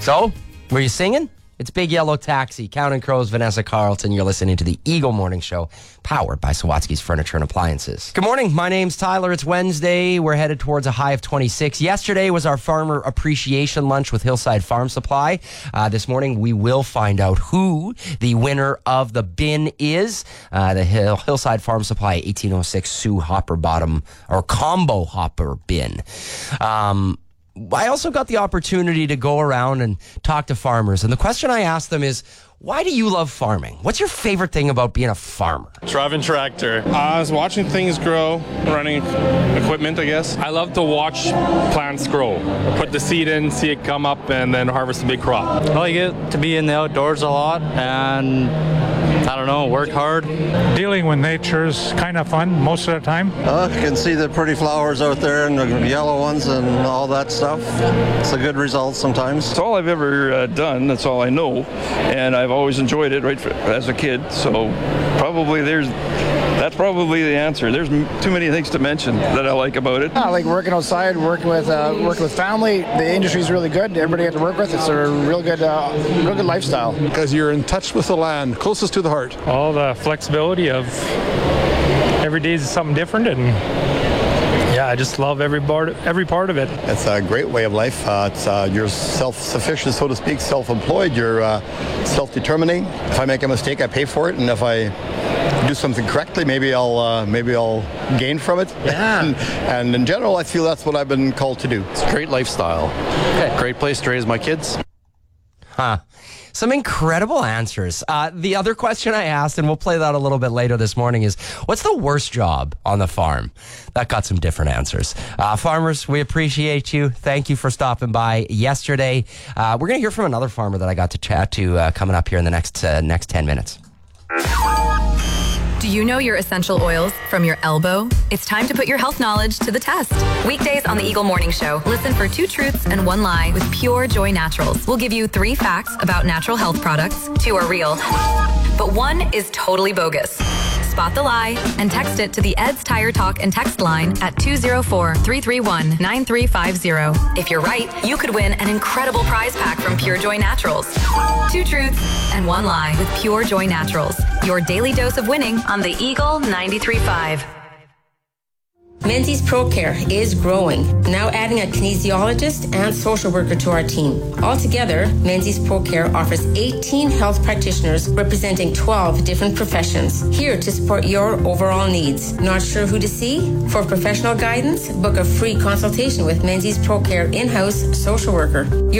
So, were you singing? It's Big Yellow Taxi, Counting Crows, Vanessa Carlton. You're listening to the Eagle Morning Show, powered by Sawatsky's Furniture and Appliances. Good morning. My name's Tyler. It's Wednesday. We're headed towards a high of 26. Yesterday was our Farmer Appreciation Lunch with Hillside Farm Supply. This morning, we will find out who the winner of the bin is. The Hillside Farm Supply 1806 Sioux Hopper Bottom, or Combo Hopper bin. I also got the opportunity to go around and talk to farmers. And the question I asked them is, why do you love farming? What's your favorite thing about being a farmer? Driving tractor. I was watching things grow, running equipment, I guess. I love to watch plants grow. Put the seed in, see it come up, and then harvest a big crop. I like it to be in the outdoors a lot and, I don't know, work hard. Dealing with nature is kind of fun most of the time. You can see the pretty flowers out there and the yellow ones and all that stuff. It's a good result sometimes. It's all I've ever done. That's all I know. And I've always enjoyed it as a kid. So that's probably the answer. There's too many things to mention that I like about it. I like working outside, working with family. The industry's really good. Everybody I have to work with. It's a real good lifestyle. Because you're in touch with the land, closest to the heart. All the flexibility of every day is something different, and yeah, I just love every part of it. It's a great way of life. You're self-sufficient, so to speak, self-employed. You're self-determining. If I make a mistake, I pay for it, and if I do something correctly, maybe I'll gain from it. Yeah. and in general, I feel that's what I've been called to do. It's a great lifestyle. Okay. Great place to raise my kids. Some incredible answers. The other question I asked, and we'll play that a little bit later this morning, is what's the worst job on the farm? That got some different answers. Farmers, we appreciate you. Thank you for stopping by yesterday. We're going to hear from another farmer that I got to chat to coming up here in the next 10 minutes. Do you know your essential oils from your elbow? It's time to put your health knowledge to the test. Weekdays on the Eagle Morning Show, listen for 2 truths and 1 lie with Pure Joy Naturals. We'll give you 3 facts about natural health products. 2 are real, but 1 is totally bogus. Spot the lie and text it to the Ed's Tire Talk and text line at 204-331-9350. If you're right, you could win an incredible prize pack from Pure Joy Naturals. 2 truths and 1 lie with Pure Joy Naturals. Your daily dose of winning on the Eagle 93.5. Menzies ProCare is growing, now adding a kinesiologist and social worker to our team. Altogether, Menzies ProCare offers 18 health practitioners representing 12 different professions, here to support your overall needs. Not sure who to see? For professional guidance, book a free consultation with Menzies ProCare in-house social worker.